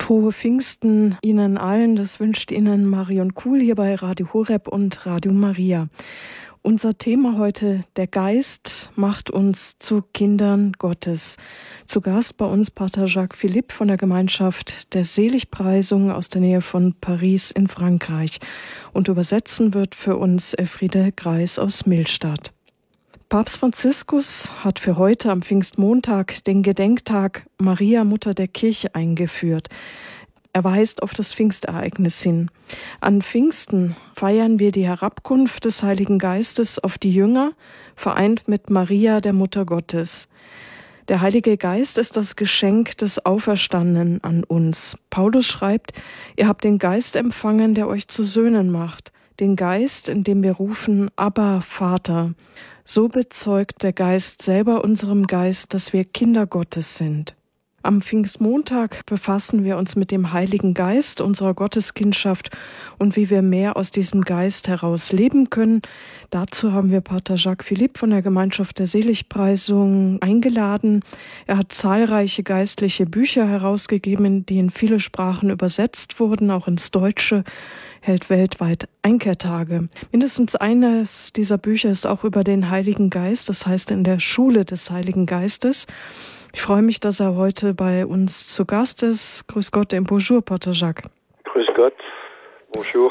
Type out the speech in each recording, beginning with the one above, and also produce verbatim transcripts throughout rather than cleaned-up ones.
Frohe Pfingsten Ihnen allen, das wünscht Ihnen Marion Kuhl hier bei Radio Horeb und Radio Maria. Unser Thema heute, der Geist macht uns zu Kindern Gottes. Zu Gast bei uns Pater Jacques Philippe von der Gemeinschaft der Seligpreisung aus der Nähe von Paris in Frankreich. Und übersetzen wird für uns Elfriede Greis aus Millstatt. Papst Franziskus hat für heute am Pfingstmontag den Gedenktag Maria, Mutter der Kirche, eingeführt. Er weist auf das Pfingstereignis hin. An Pfingsten feiern wir die Herabkunft des Heiligen Geistes auf die Jünger, vereint mit Maria, der Mutter Gottes. Der Heilige Geist ist das Geschenk des Auferstandenen an uns. Paulus schreibt, ihr habt den Geist empfangen, der euch zu Söhnen macht. Den Geist, in dem wir rufen, Abba, Vater. So bezeugt der Geist selber unserem Geist, dass wir Kinder Gottes sind. Am Pfingstmontag befassen wir uns mit dem Heiligen Geist, unserer Gotteskindschaft und wie wir mehr aus diesem Geist heraus leben können. Dazu haben wir Pater Jacques Philippe von der Gemeinschaft der Seligpreisung eingeladen. Er hat zahlreiche geistliche Bücher herausgegeben, die in viele Sprachen übersetzt wurden, auch ins Deutsche, hält weltweit Einkehrtage. Mindestens eines dieser Bücher ist auch über den Heiligen Geist, das heißt in der Schule des Heiligen Geistes. Ich freue mich, dass er heute bei uns zu Gast ist. Grüß Gott et bonjour, Pater Jacques. Grüß Gott, bonjour.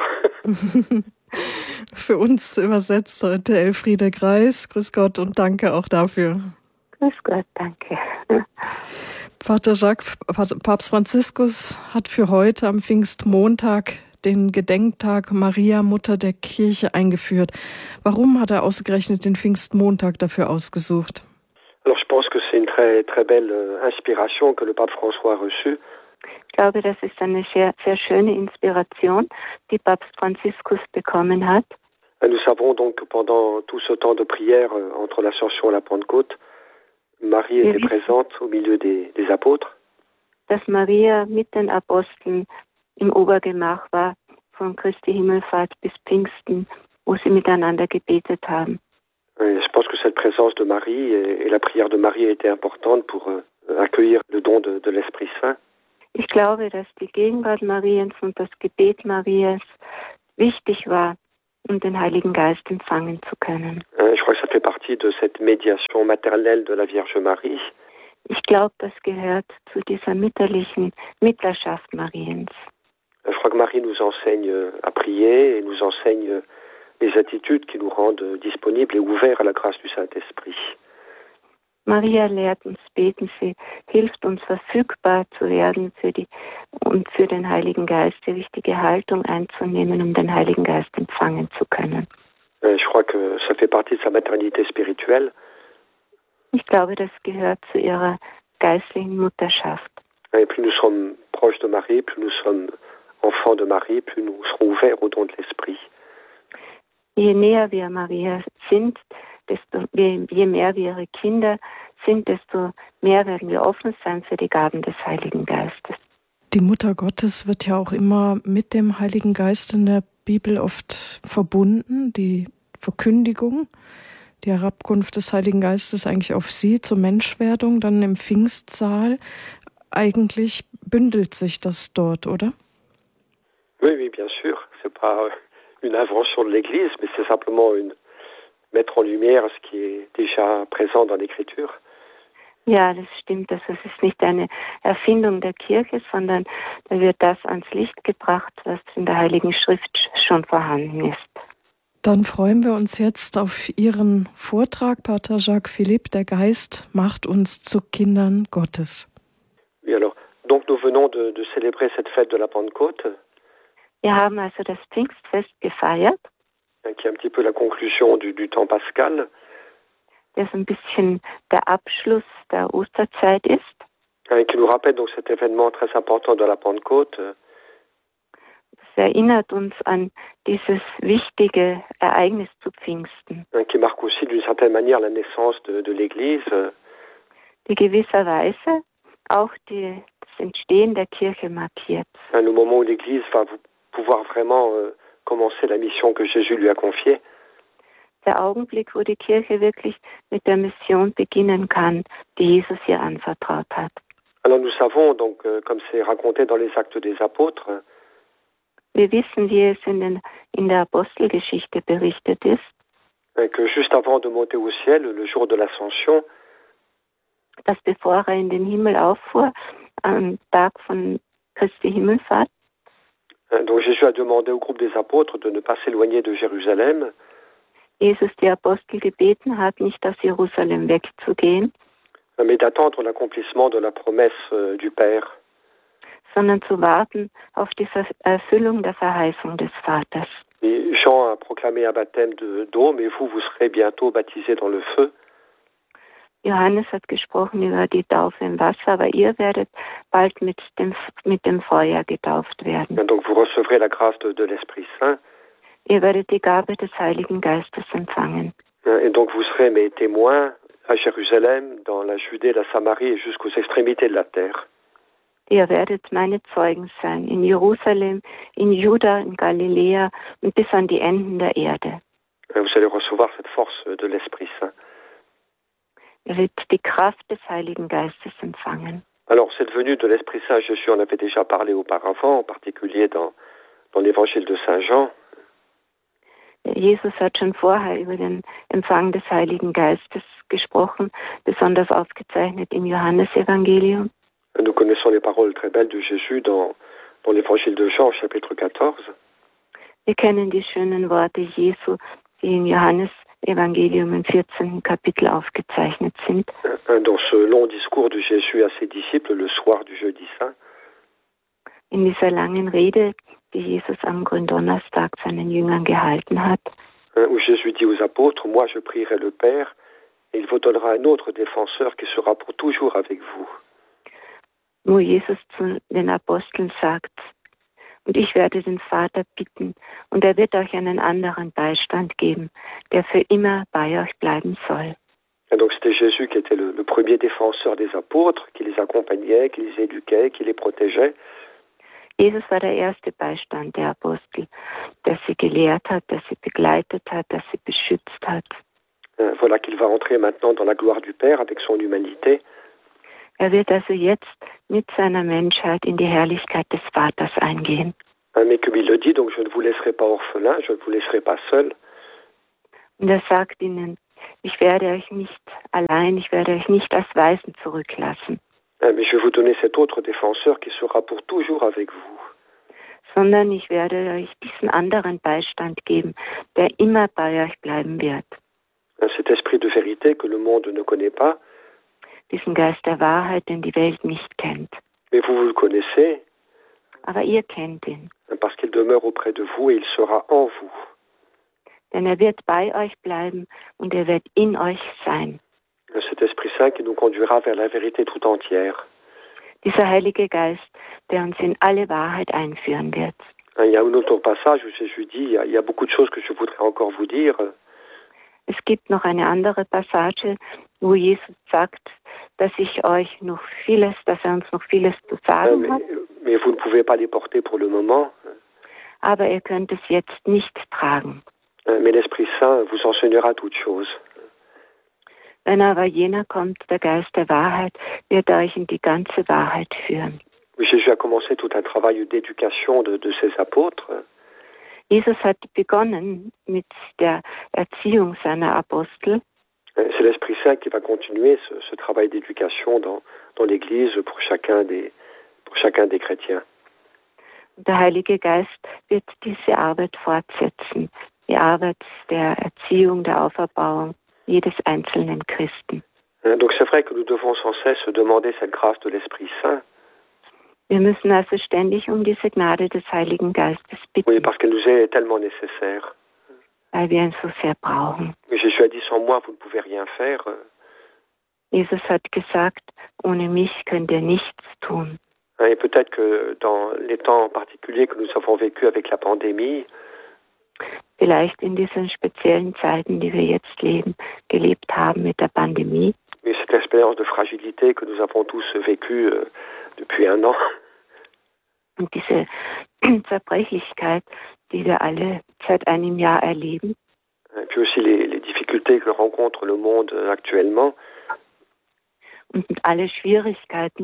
Für uns übersetzt heute Elfriede Greis. Grüß Gott und danke auch dafür. Grüß Gott, danke. Pater Jacques, Papst Franziskus hat für heute am Pfingstmontag den Gedenktag Maria, Mutter der Kirche, eingeführt. Warum hat er ausgerechnet den Pfingstmontag dafür ausgesucht? Alors, je pense que c'est une très, très belle inspiration que le pape François a reçue. Ich glaube, das ist eine sehr, sehr schöne Inspiration, die Papst Franziskus bekommen hat. Nous savons donc que pendant tout ce temps de prière entre l'Ascension et la Pentecôte, Marie était présente au milieu des, des apôtres. Dass Maria mit den Aposteln im Obergemach war, von Christi Himmelfahrt bis Pfingsten, wo sie miteinander gebetet haben. Je pense que cette présence de Marie et la prière de Marie était importante pour accueillir le don de, de l'Esprit Saint. Ich glaube, dass die Gegenwart Mariens und das Gebet Marias wichtig war, um den Heiligen Geist empfangen zu können. Je crois que ça fait partie de cette médiation maternelle de la Vierge Marie. Ich glaube, das gehört zu dieser mütterlichen Mittlerschaft Mariens. Je crois que Marie nous enseigne à prier et nous enseigne les attitudes qui nous rendent disponibles et ouverts à la grâce du Saint-Esprit. Maria lehrt uns beten, sie hilft uns verfügbar zu werden für die und für den Heiligen Geist, die richtige Haltung einzunehmen, um den Heiligen Geist empfangen zu können. Je crois que ça fait partie de sa maternité spirituelle. Ich glaube, das gehört zu ihrer geistlichen Mutterschaft. Et plus nous sommes proches de Marie, plus nous sommes enfants de Marie, plus nous serons ouverts au don de l'Esprit. Je näher wir Maria sind, desto je mehr wir ihre Kinder sind, desto mehr werden wir offen sein für die Gaben des Heiligen Geistes. Die Mutter Gottes wird ja auch immer mit dem Heiligen Geist in der Bibel oft verbunden, die Verkündigung, die Herabkunft des Heiligen Geistes eigentlich auf sie zur Menschwerdung, dann im Pfingstsaal. Eigentlich bündelt sich das dort, oder? Oui, oui, bien sûr. C'est pas une invention de l'Église, mais c'est simplement une mettre en lumière ce qui est déjà présent dans l'Écriture. Ja, das stimmt. Also es ist nicht eine Erfindung der Kirche, sondern da wird das ans Licht gebracht, was in der Heiligen Schrift schon vorhanden ist. Dann freuen wir uns jetzt auf Ihren Vortrag, Pater Jacques Philippe. Der Geist macht uns zu Kindern Gottes. Oui, alors, donc nous venons de, de célébrer cette fête de la Pentecôte. Wir haben also das Pfingstfest gefeiert. Qui est un petit peu la conclusion du, du temps pascal. Das ein bisschen der Abschluss der Osterzeit ist. Et qui nous rappelle donc cet événement très important de la Pentecôte. Das erinnert uns an dieses wichtige Ereignis zu Pfingsten. Qui marque aussi d'une certaine manière la naissance de, de l'Église. Die gewisserweise auch die, das Entstehen der Kirche markiert. Le moment où l'Église va pouvoir vraiment euh, commencer la mission que Jésus lui a confiée. Der Augenblick, wo die Kirche wirklich mit der Mission beginnen kann, die Jesus ihr anvertraut hat. Alors nous savons, donc, euh, comme c'est raconté dans les Actes des Apôtres, Wir wissen, wie es in, den, in der Apostelgeschichte berichtet ist, euh, que juste avant de monter au ciel, le jour de l'Ascension, dass bevor er in den Himmel auffuhr, am Tag von Christi Himmelfahrt, euh, donc Jésus a demandé au groupe des apôtres de ne pas s'éloigner de Jérusalem, Jesus die Apostel gebeten hat, nicht aus Jerusalem wegzugehen, euh, mais d'attendre l'accomplissement de la promesse euh, du Père. sondern zu warten auf die Ver- Erfüllung der Verheißung des Vaters. Et Jean a proclamé un baptême de- d'eau, mais vous, vous serez bientôt baptisés dans le feu. Johannes hat gesprochen über die Taufe im Wasser, aber ihr werdet bald mit dem, mit dem Feuer getauft werden. Et donc vous recevrez la grâce de, de l'Esprit Saint, Ihr werdet die Gabe des Heiligen Geistes empfangen. hein, et donc vous serez mes témoins à Jérusalem, dans la Judée, la Samarie et jusqu'aux extrémités de la terre. Ihr werdet meine Zeugen sein, in Jerusalem, in Juda, in Galiläa und bis an die Enden der Erde. Hein, Vous allez recevoir cette force de l'Esprit Saint. Ihr werdet die Kraft des Heiligen Geistes empfangen. Alors cette venue de l'Esprit Saint, Jésus en avait déjà parlé auparavant, en particulier dans, dans l'évangile de Saint Jean. Jesus hat schon vorher über den Empfang des Heiligen Geistes gesprochen, besonders aufgezeichnet im Johannesevangelium. Nous connaissons les paroles très belles de Jésus dans, dans l'évangile de Jean, chapitre quatorze. Wir kennen die schönen Worte Jesu, die im Johannesevangelium im vierzehnten Kapitel aufgezeichnet sind. Hein, Dans ce long discours de Jésus à ses disciples le soir du jeudi saint, In dieser langen Rede, die Jesus am Gründonnerstag seinen Jüngern gehalten hat, hein, où Jésus dit aux apôtres, « Moi je prierai le Père, et il vous donnera un autre défenseur qui sera pour toujours avec vous. » wo Jesus zu den Aposteln sagt, und ich werde den Vater bitten, und er wird euch einen anderen Beistand geben, der für immer bei euch bleiben soll. Et donc c'était Jésus qui était le, le premier défenseur des apôtres, qui les accompagnait, qui les éduquait, qui les protégeait. Jesus war der erste Beistand der Apostel, der sie gelehrt hat, der sie begleitet hat, der sie beschützt hat. Hein, Voilà qu'il va entrer maintenant dans la gloire du Père avec son humanité. Er wird also jetzt mit seiner Menschheit in die Herrlichkeit des Vaters eingehen. Hein, Mais comme il le dit, donc je ne vous laisserai pas orphelin, je ne vous laisserai pas seul. Und er sagt ihnen, ich werde euch nicht allein, ich werde euch nicht als Waisen zurücklassen, Hein, Mais je vais vous donner cet autre défenseur qui sera pour toujours avec vous. sondern ich werde euch diesen anderen Beistand geben, der immer bei euch bleiben wird. Hein, Cet esprit de vérité que le monde ne connaît pas, Diesen Geist der Wahrheit, den die Welt nicht kennt. mais vous, vous le connaissez, Aber ihr kennt ihn, hein, parce qu'il demeure auprès de vous et il sera en vous. denn er wird bei euch bleiben und er wird in euch sein. Hein, Cet Esprit Saint qui nous conduira vers la vérité tout entière. Dieser Heilige Geist, der uns in alle Wahrheit einführen wird. Hein, Il y a un autre passage où Jésus dit, il y a, il y a beaucoup de choses que je voudrais encore vous dire, Es gibt noch eine andere Passage, wo Jesus sagt, dass ich euch noch vieles, dass er uns noch vieles zu hein, sagen mais, hat, mais vous ne pouvez pas les porter pour le moment. aber ihr könnt es jetzt nicht tragen. Hein, Mais l'Esprit Saint vous enseignera toutes choses. Wenn aber jener kommt, der Geist der Wahrheit, wird er euch in die ganze Wahrheit führen. Oui, Jésus a commencé tout un travail d'éducation de, de ses apôtres. Jesus hat begonnen mit der Erziehung seiner Apostel. Hein, C'est l'Esprit Saint qui va continuer ce, ce travail d'éducation dans, dans l'Église pour chacun des, pour chacun des chrétiens. Der Heilige Geist wird diese Arbeit fortsetzen, die Arbeit der Erziehung, der Auferbauung jedes einzelnen Christen. Hein, Donc c'est vrai que nous devons sans cesse demander cette grâce de l'Esprit Saint. Wir müssen also ständig um diese Gnade des Heiligen Geistes Oui, bitten, parce qu'elle nous est tellement nécessaire. weil wir ihn so sehr brauchen. Mais Jésus a dit, sans moi, vous ne pouvez rien faire. Jesus hat gesagt, ohne mich könnt ihr nichts tun. Hein, Et peut-être que dans les temps particuliers que nous avons vécu avec la pandémie, Vielleicht in diesen speziellen Zeiten, die wir jetzt leben, gelebt haben mit der Pandemie, mais cette expérience de fragilité que nous avons tous vécue euh, depuis un an, und diese Zerbrechlichkeit, die wir alle seit einem Jahr erleben, et puis aussi les, les difficultés que rencontre le monde actuellement, und alle Schwierigkeiten,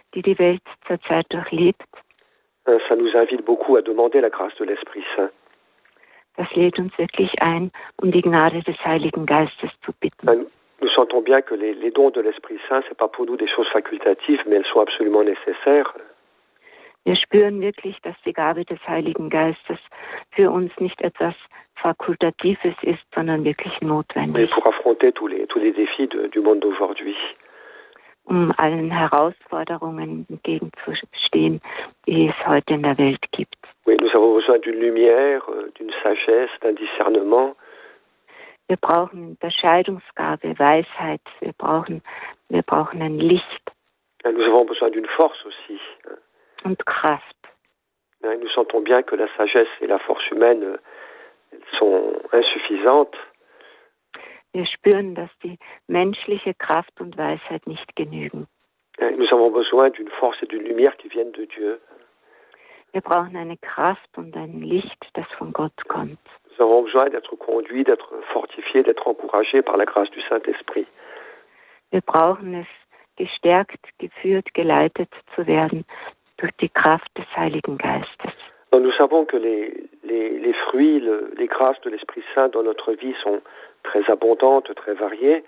die die Welt zurzeit durchlebt. Ça nous invite beaucoup à demander la grâce de l'Esprit Saint. Das lädt uns wirklich ein, um die Gnade des Heiligen Geistes zu bitten. Nous sentons bien que les, les dons de l'Esprit Saint, c'est pas pour nous des choses facultatives, mais elles sont absolument nécessaires. Wir spüren wirklich, dass die Gabe des Heiligen Geistes für uns nicht etwas Fakultatives ist, sondern wirklich notwendig. Et pour affronter tous les, tous les défis de, du monde d'aujourd'hui. Um allen Herausforderungen entgegenzustehen, die es heute in der Welt gibt. Oui, nous avons besoin d'une lumière, d'une sagesse, d'un discernement. Wir brauchen Unterscheidungsgabe, Weisheit, wir brauchen, wir brauchen ein Licht. Nous avons besoin d'une force aussi. Und Kraft. Nous sentons bien que la sagesse et la force humaine sont insuffisantes. Wir spüren, dass die menschliche Kraft und Weisheit nicht genügen. Nous avons besoin d'une force et d'une lumière qui viennent de Dieu. Wir brauchen eine Kraft und ein Licht, das von Gott kommt. Nous avons besoin d'être conduits, d'être fortifiés, d'être encouragés par la grâce du Saint-Esprit. Wir brauchen es, gestärkt, geführt, geleitet zu werden durch die Kraft des Heiligen Geistes. Donc nous savons que les, les, les fruits, le, les grâces de l'Esprit Saint dans notre vie sont très abondantes, très variées.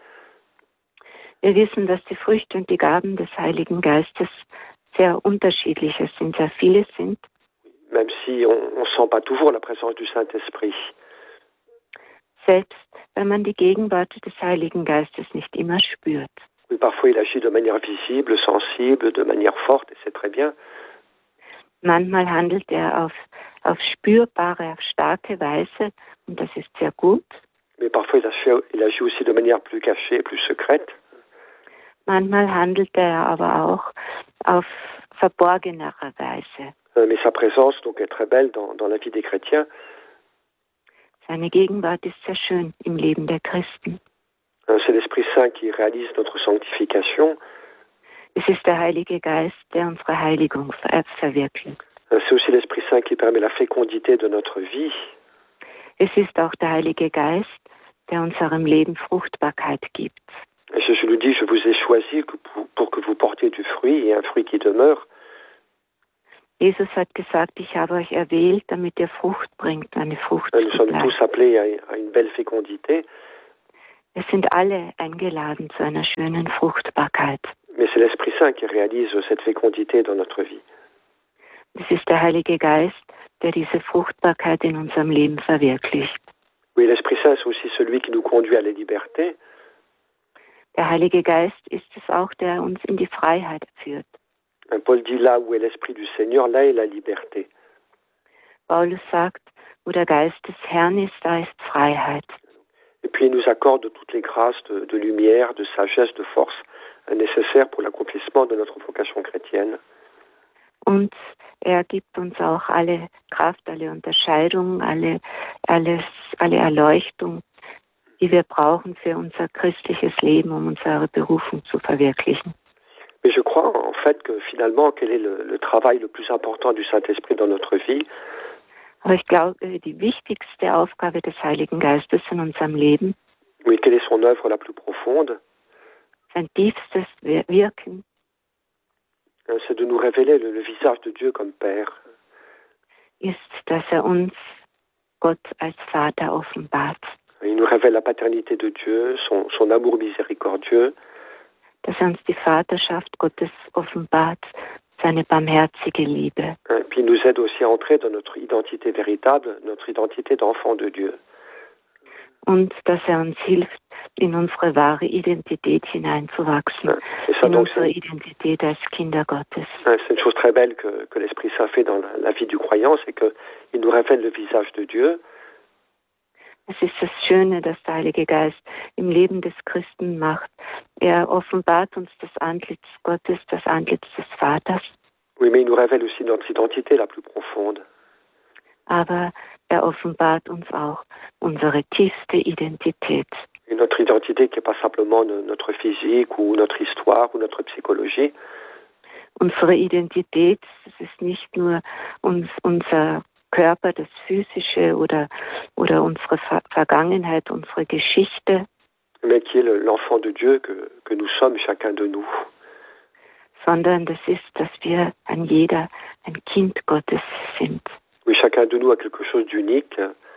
Wir wissen, dass die Früchte und die Gaben des Heiligen Geistes sehr unterschiedliche sind, sehr viele sind. Même si on ne sent pas toujours la présence du Saint-Esprit. Selbst wenn man die Gegenwart des Heiligen Geistes nicht immer spürt. Oui, parfois il agit de manière visible, sensible, de manière forte, et c'est très bien. Manchmal handelt er auf, auf spürbare, auf starke Weise, und das ist sehr gut. Mais parfois il agit, il agit aussi de manière plus cachée, plus secrète. Manchmal handelt er aber auch auf verborgenere Weise. Mais sa présence donc est très belle dans, dans la vie des chrétiens. Seine Gegenwart ist sehr schön im Leben der Christen. C'est l'Esprit Saint qui réalise notre sanctification. Es ist der Heilige Geist, der unsere Heiligung ver- verwirklicht. C'est aussi l'Esprit Saint qui permet la fécondité de notre vie. Es ist auch der Heilige Geist, der unserem Leben Fruchtbarkeit gibt. Jésus nous dit, je vous ai choisi pour, pour que vous portiez du fruit et un fruit qui demeure. Jesus hat gesagt, ich habe euch erwählt, damit ihr Frucht bringt, eine Frucht Nous zu sommes bleiben. tous appelés à, à une belle fécondité, Wir sind alle eingeladen zu einer schönen Fruchtbarkeit. mais c'est l'Esprit Saint qui réalise cette fécondité dans notre vie. Es ist der Heilige Geist, der diese Fruchtbarkeit in unserem Leben verwirklicht. Oui, l'Esprit Saint, c'est aussi celui qui nous conduit à la liberté. Der Heilige Geist ist es auch, der uns in die Freiheit führt. Paul dit, là où est l'Esprit du Seigneur, là est la liberté. Paulus sagt, wo der Geist des Herrn ist, da ist Freiheit. Et puis il nous accorde toutes les grâces de, de lumière, de sagesse, de force nécessaires pour l'accomplissement de notre vocation chrétienne. Und er gibt uns auch alle Kraft, alle Unterscheidung, alle, alles, alle Erleuchtung, die wir brauchen für unser christliches Leben, um unsere Berufung zu verwirklichen. Mais je crois en fait que finalement, quel est le, le travail le plus important du Saint-Esprit dans notre vie? Aber ich glaube, die wichtigste Aufgabe des Heiligen Geistes in unserem Leben, Oui, quelle est son œuvre la plus profonde? sein tiefstes Wirken, C'est de nous révéler le, le visage de Dieu comme Père. ist, dass er uns Gott als Vater offenbart. Il nous révèle la paternité de Dieu, son, son amour miséricordieux. Dass er uns die Vaterschaft Gottes offenbart, seine barmherzige Liebe. Et puis il nous aide aussi à entrer dans notre identité véritable, notre identité d'enfant de Dieu. Und dass er uns hilft, in unsere wahre Identität hineinzuwachsen, Et ça, in donc, unsere c'est, Identität als Kinder Gottes. c'est une chose très belle que, que l'Esprit Saint fait dans la, la vie du croyant, c'est qu'il nous révèle le visage de Dieu. Es ist das Schöne, das der Heilige Geist im Leben des Christen macht. Er offenbart uns das Antlitz Gottes, das Antlitz des Vaters, Oui, mais il nous révèle aussi notre identité la plus profonde. aber er offenbart uns auch unsere tiefste Identität. Et notre identité qui n'est pas simplement no- notre physique ou notre histoire ou notre psychologie, Unsere Identität, das ist nicht nur uns, unser Körper, das Physische oder, oder unsere Ver- Vergangenheit, unsere Geschichte, mais qui est le- l'enfant de Dieu que, que nous sommes chacun de nous. sondern das ist, dass wir ein jeder ein Kind Gottes sind. Oui, chacun de nous a quelque chose d'unique.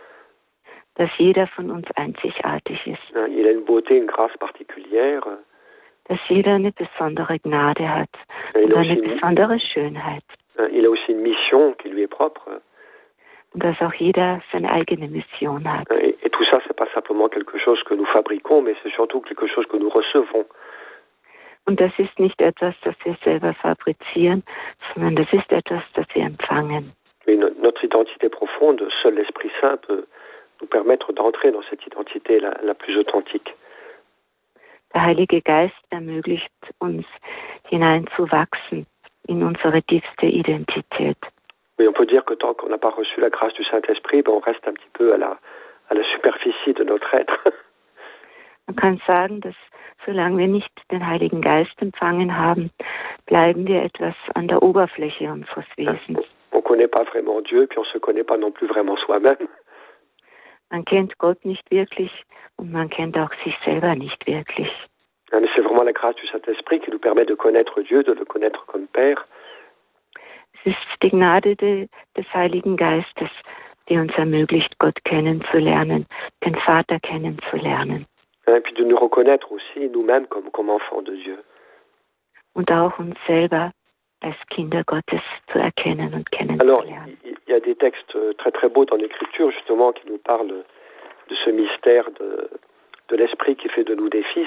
Dass jeder von uns einzigartig ist. Il a une beauté, une grâce particulière. Dass jeder eine besondere Gnade hat Il und a eine aussi une- besondere Schönheit. Il a aussi une mission qui lui est propre. Und dass auch jeder seine eigene Mission hat. Et, et tout ça, c'est pas simplement quelque chose que nous fabriquons, mais c'est surtout quelque chose que nous recevons. Und das ist nicht etwas, das wir selber fabrizieren, sondern das ist etwas, das wir empfangen. Mais no- notre identité profonde, seul l'Esprit Saint peut nous permettre d'entrer dans cette identité la, la plus authentique. Der Heilige Geist ermöglicht uns hineinzuwachsen in unsere tiefste Identität. Oui, on peut dire que tant qu'on n'a pas reçu la grâce du Saint-Esprit, ben on reste un petit peu à la, à la superficie de notre être. Man kann sagen, dass solange wir nicht den Heiligen Geist empfangen haben, bleiben wir etwas an der Oberfläche unseres Wesens. On ne connaît pas vraiment Dieu, puis on ne se connaît pas non plus vraiment soi-même. Man kennt Gott nicht wirklich und man kennt auch sich selber nicht wirklich. Mais c'est vraiment la grâce du Saint-Esprit qui nous permet de connaître Dieu, de le connaître comme Père. Es ist die Gnade de, des Heiligen Geistes, die uns ermöglicht, Gott kennenzulernen, den Vater kennenzulernen. Et puis de nous reconnaître aussi nous-mêmes comme, comme enfants de Dieu. Und auch uns selber als Kinder Gottes zu erkennen und Alors, kennenzulernen. il y a des textes très très beaux dans l'Écriture, justement, qui nous parlent de ce mystère de, de l'Esprit qui fait de nous des fils.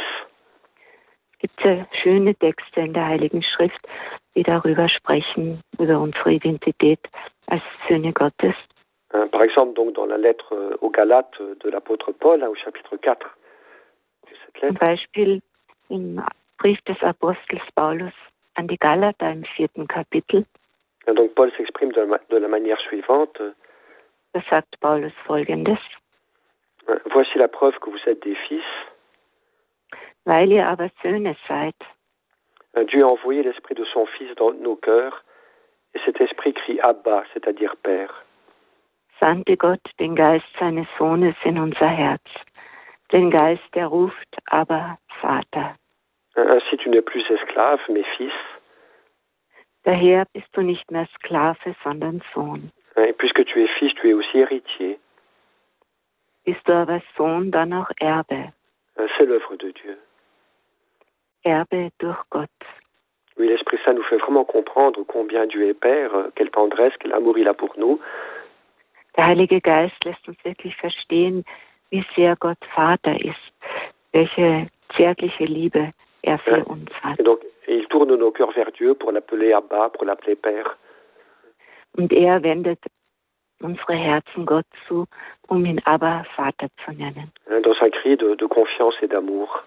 Es gibt ja schöne Texte in der Heiligen Schrift, die darüber sprechen, über unsere Identität als Söhne Gottes. Hein, par exemple, donc, dans la lettre aux Galates de l'apôtre Paul, hein, au chapitre quatre de cette Zum lettre. Beispiel im Brief des Apostels Paulus an die Galater im vierten Kapitel, Hein, donc, Paul s'exprime de, la- de la manière suivante. da sagt Paulus Folgendes: Hein, voici la preuve que vous êtes des fils. Weil ihr aber Söhne seid, Hein, Dieu a envoyé l'Esprit de son Fils dans nos cœurs, et cet Esprit crie Abba, c'est-à-dire Père. sandte Gott den Geist seines Sohnes in unser Herz, den Geist, der ruft, aber Vater. Hein, ainsi tu n'es plus esclave, mais fils. Daher bist du nicht mehr Sklave, sondern Sohn. Hein, et puisque tu es fils, tu es aussi héritier. Bist du aber Sohn, dann auch Erbe. Hein, c'est l'œuvre de Dieu. Erbe durch Gott. Oui, l'Esprit Saint nous fait vraiment comprendre combien Dieu est Père, euh, quelle tendresse, quel amour il a pour nous. Der Heilige Geist lässt uns wirklich verstehen, wie sehr Gott Vater ist, welche zärtliche Liebe er für Ja. uns hat. Et donc, et il tourne nos cœurs vers Dieu pour l'appeler Abba, pour l'appeler Père. Und er wendet unsere Herzen Gott zu, um ihn aber Vater zu nennen. Hein, dans un cri de, de confiance et d'amour.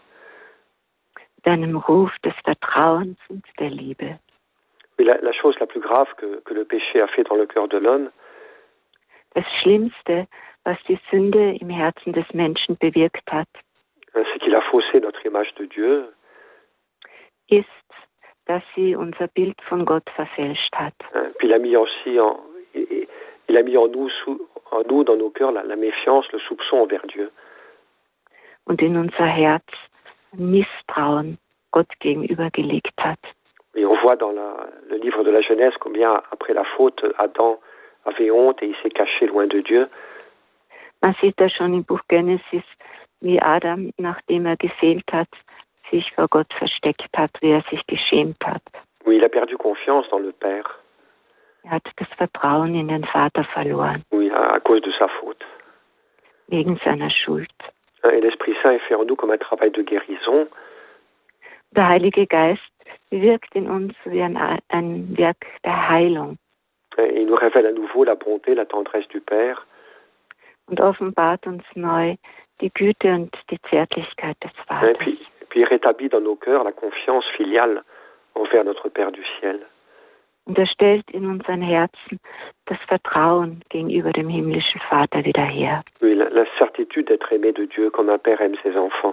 Mit einem Ruf des Vertrauens und der Liebe. Oui, la, la chose la plus grave que, que le péché a fait dans le cœur de l'homme, Das Schlimmste, was die Sünde im Herzen des Menschen bewirkt hat, hein, c'est qu'il a faussé notre image de Dieu. ist, dass sie unser Bild von Gott verfälscht hat. Hein, puis il a mis aussi en, il, il a mis en nous, sous, en nous, dans nos cœurs, la, la méfiance, le soupçon envers Dieu. Und in unser Herz Misstrauen Gott gegenüber gelegt hat. Et on voit dans la, le livre de la Genèse combien, après la faute, Adam avait honte et il s'est caché loin de Dieu. Man sieht das schon im Buch Genesis, wie Adam, nachdem er gefehlt hat, sich vor Gott versteckt hat, wie er sich geschämt hat. Oui, il a perdu confiance dans le Père. Er hat das Vertrauen in den Vater verloren, Oui, à, à cause de sa faute. wegen seiner Schuld. Hein, et l'Esprit Saint est fait en nous comme un travail de guérison. Der Heilige Geist wirkt in uns wie ein, ein Werk der Heilung Et il nous révèle à nouveau la bonté, la tendresse du Père. und offenbart uns neu die Güte und die Zärtlichkeit des Et Vaters. puis, puis il rétablit dans nos cœurs la confiance filiale envers notre Père du ciel. Und er stellt in unseren Herzen das Vertrauen gegenüber dem himmlischen Vater wieder her. Oui, la, la certitude d'être aimé de Dieu comme un père aime ses enfants.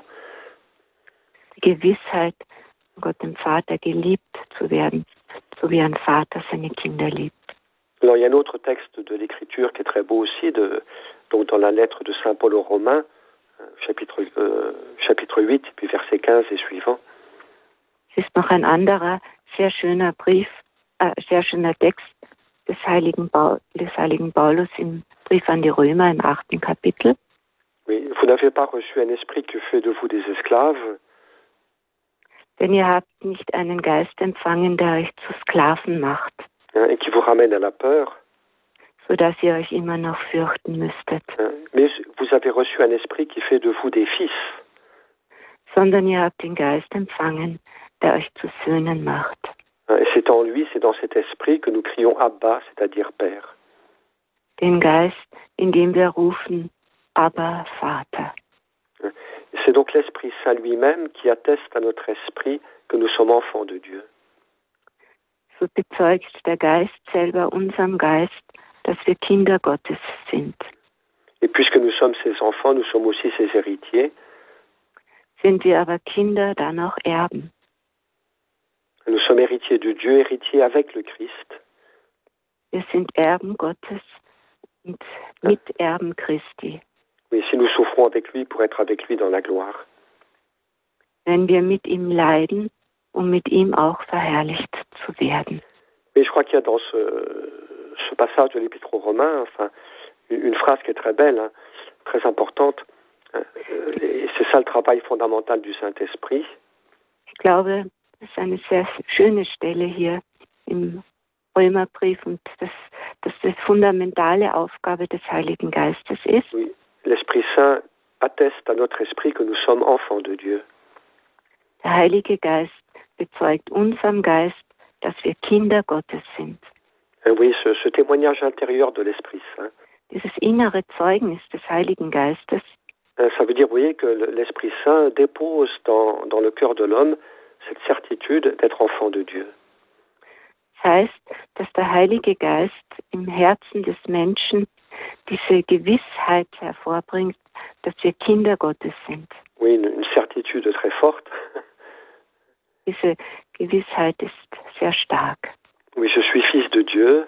Die Gewissheit, Gott dem Vater geliebt zu werden, so wie ein Vater seine Kinder liebt. Alors, il y a un autre texte de l'Écriture qui est très beau aussi, de, donc dans la lettre de Saint Paul aux Romains, chapitre, euh, chapitre huit, puis verset quinze et suivant. Es ist noch ein anderer sehr schöner Brief, äh, sehr schöner Text des heiligen, Paul, des heiligen Paulus im Brief an die Römer im achten Kapitel. Oui, vous n'avez pas reçu un esprit qui fait de vous des esclaves. Denn ihr habt nicht einen Geist empfangen, der euch zu Sklaven macht, Hein, et qui vous ramène à la peur. sodass ihr euch immer noch fürchten müsstet, Hein, mais vous avez reçu un esprit qui fait de vous des fils. sondern ihr habt den Geist empfangen, der euch zu Söhnen macht. Hein, et c'est en lui, c'est dans cet esprit que nous crions Abba, c'est-à-dire Père. Den Geist, in dem wir rufen, aber Vater. Hein, et c'est donc l'Esprit Saint lui-même qui atteste à notre esprit que nous sommes enfants de Dieu. So bezeugt der Geist selber unserem Geist, dass wir Kinder Gottes sind. Et puisque nous sommes ses enfants, nous sommes aussi ses héritiers. Sind wir aber Kinder, dann auch Erben. Nous sommes héritiers de Dieu, héritiers avec le Christ. Wir sind Erben Gottes und Miterben Christi. Oui, si nous souffrons avec lui pour être avec lui dans la gloire. Wenn wir mit ihm leiden, um mit ihm auch verherrlicht zu werden. Mais je crois qu'il y a dans ce, ce passage de l'Épître aux Romains, enfin, une, une phrase qui est très belle, hein, très importante. Hein, et c'est ça le travail fondamental du Saint-Esprit. Ich glaube, das ist eine sehr schöne Stelle hier im Römerbrief und dass das die fundamentale Aufgabe des Heiligen Geistes ist. Oui, l'Esprit Saint atteste à notre esprit que nous sommes enfants de Dieu. Der Heilige Geist bezeugt unserem Geist, dass wir Kinder Gottes sind. Et oui, ce, ce témoignage intérieur de l'Esprit Saint. Dieses innere Zeugnis des Heiligen Geistes, Ça veut dire, vous voyez, que l'Esprit Saint dépose dans, dans le cœur de l'homme cette certitude d'être enfant de Dieu. das heißt, dass der Heilige Geist im Herzen des Menschen diese Gewissheit hervorbringt, dass wir Kinder Gottes sind. Oui, une, une certitude très forte. Diese Gewissheit ist sehr stark. Oui, je suis fils de Dieu.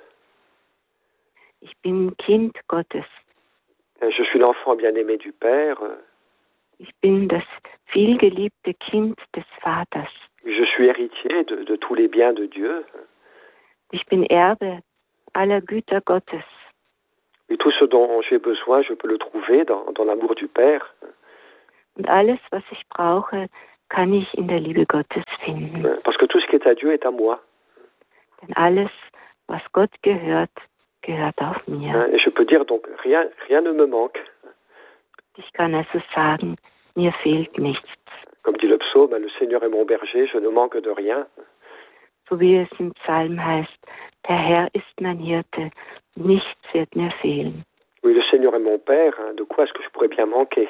Ich bin Kind Gottes. Je suis l'enfant bien-aimé du Père. Ich bin das vielgeliebte Kind des Vaters. Je suis héritier de, de tous les biens de Dieu. Ich bin Erbe aller Güter Gottes. Et tout ce dont j'ai besoin, je peux le trouver dans, dans l'amour du Père. Und alles, was ich brauche, kann ich in der Liebe Gottes finden. Parce que tout ce qui est à Dieu est à moi. Denn alles, was Gott gehört, gehört auch mir. Et je peux dire donc, rien, rien ne me manque. Ich kann also sagen, mir fehlt nichts. Comme dit le psaume, le Seigneur est mon berger, je ne manque de rien. So wie es im Psalm heißt, der Herr ist mein Hirte, nichts wird mir fehlen. Oui, le Seigneur est mon Père, de quoi est-ce que je pourrais bien manquer?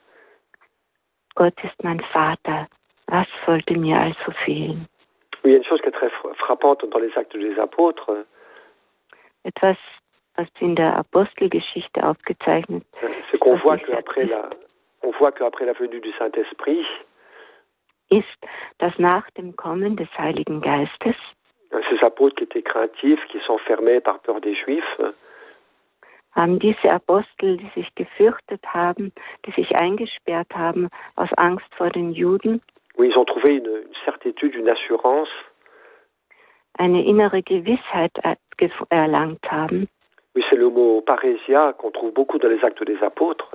Gott ist mein Vater, was sollte mir also fehlen? Oui, il y a une chose qui est très frappante dans les Actes des Apôtres. Etwas, was in der Apostelgeschichte aufgezeichnet c'est qu'on voit qu'après la, on voit qu'après la venue du Saint-Esprit, ist, dass nach dem Kommen des Heiligen Geistes ces apôtres qui étaient craintifs, qui s'enfermaient par peur des Juifs, haben diese Apostel, die sich gefürchtet haben, die sich eingesperrt haben aus Angst vor den Juden, oui, ils ont trouvé une, une certitude, une assurance, eine innere Gewissheit erlangt haben. Oui, c'est le mot parousia qu'on trouve beaucoup dans les Actes des Apôtres.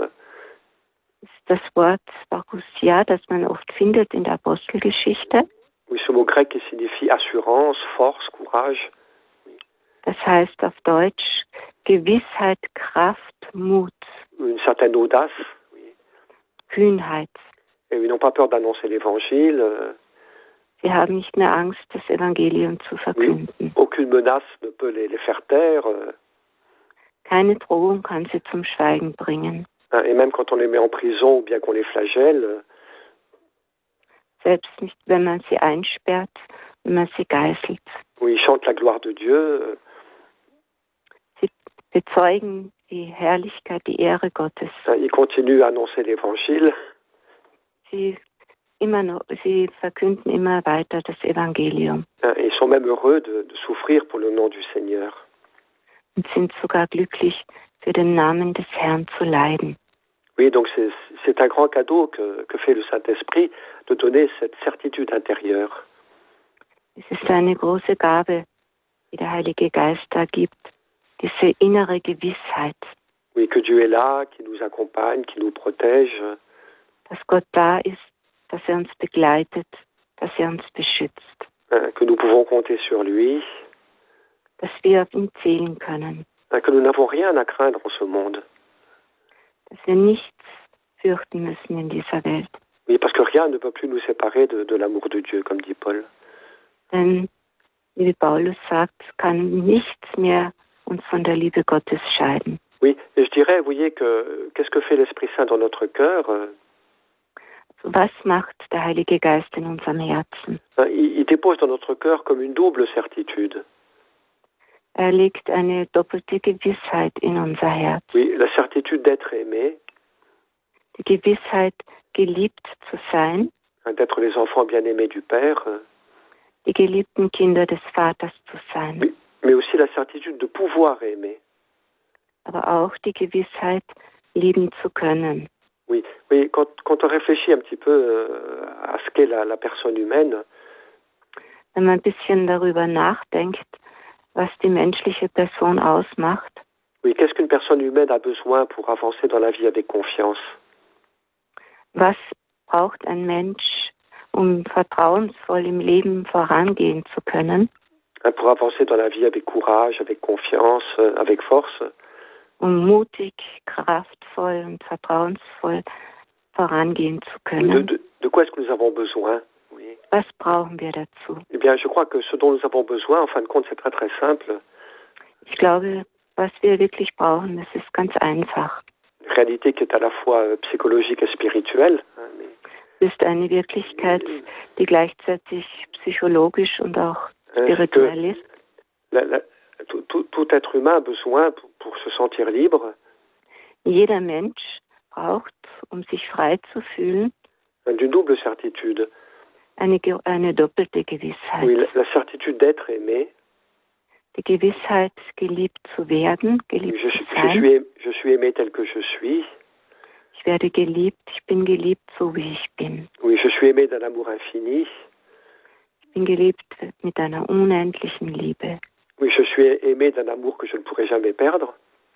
Das Wort parousia, das man oft findet in der Apostelgeschichte. Oui, ce mot grec qui signifie assurance, force, courage. Das heißt auf Deutsch Gewissheit, Kraft, Mut. Une certaine audace. Oui. Kühnheit. Et ils n'ont pas peur d'annoncer l'Évangile. Sie haben nicht mehr Angst, das Evangelium zu verkünden. Oui. Aucune menace ne peut les, les faire taire. Keine Drohung kann sie zum Schweigen bringen. Et même quand on les met en prison ou bien qu'on les flagelle. Selbst nicht, wenn man sie einsperrt, wenn man sie geißelt. Oui, ils chantent la gloire de Dieu. Sie bezeugen die Herrlichkeit, die Ehre Gottes. Ils continuent à annoncer l'Évangile. Sie, immer noch, sie verkünden immer weiter das Evangelium. Ils sont même heureux de, de souffrir pour le nom du Seigneur. Und sind sogar glücklich, für den Namen des Herrn zu leiden. Oui, donc c'est, c'est un grand cadeau que, que fait le Saint-Esprit de donner cette certitude intérieure. Es ist eine große Gabe, die der Heilige Geist da gibt, diese innere Gewissheit. Oui, que Dieu est là, qui nous accompagne, qui nous protège. Dass Gott da ist, dass er uns begleitet, dass er uns beschützt. Que nous pouvons compter sur lui. Dass wir auf ihn zählen können. Que nous n'avons rien à craindre en ce monde. Dass wir nichts fürchten müssen in dieser Welt. Oui, parce que rien ne peut plus nous séparer de, de l'amour de Dieu, comme dit Paul. Denn, wie Paulus sagt, kann nichts mehr uns von der Liebe Gottes scheiden. Oui, et je dirais, vous voyez, que qu'est-ce que fait l'Esprit Saint dans notre cœur? Was macht der Heilige Geist in unserem Herzen? Il, il dépose dans notre cœur comme une double certitude. Er legt eine doppelte Gewissheit in unser Herz. Oui, la certitude d'être aimé. Die Gewissheit, geliebt zu sein. D'être les enfants bien-aimés du Père. Die geliebten Kinder des Vaters zu sein. Oui, mais aussi la certitude de pouvoir aimer. Aber auch die Gewissheit, lieben zu können. Oui, oui, quand, quand on réfléchit un petit peu euh, à ce qu'est la, la personne humaine. Wenn man ein bisschen darüber nachdenkt, was die menschliche Person ausmacht. Oui, qu'est-ce qu'une personne humaine a besoin pour avancer dans la vie avec confiance? Was braucht ein Mensch, um vertrauensvoll im Leben vorangehen zu können? Pour avancer dans la vie avec courage, avec confiance, avec force. Um mutig, kraftvoll und vertrauensvoll vorangehen zu können. De, de, de quoi est-ce que nous avons besoin? Oui. Was brauchen wir dazu? Eh bien, je crois que ce dont nous avons besoin, en fin de compte, c'est très très simple. Ich glaube, was wir wirklich brauchen, das ist ganz einfach. Réalité qui est à la fois psychologique et spirituelle. Es ist eine Wirklichkeit, die gleichzeitig psychologisch und auch spirituell ist. La, la, tout, tout, tout être humain a besoin pour, pour se sentir libre. Jeder Mensch braucht, um sich frei zu fühlen, d'une double certitude. Eine, eine doppelte Gewissheit. Oui, la, la certitude d'être aimé. Die Gewissheit, geliebt zu werden, geliebt je, zu sein. Je suis, je suis aimé tel que je suis. Ich werde geliebt, ich bin geliebt, so wie ich bin. Oui, je suis aimé d'un amour infini. Ich bin geliebt mit einer unendlichen Liebe. Oui, je suis aimé d'un amour que je ne pourrai jamais perdre.